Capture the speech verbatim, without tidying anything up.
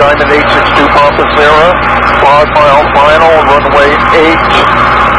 Diamond eight six two Papa Sierra, five mile final, runway eight.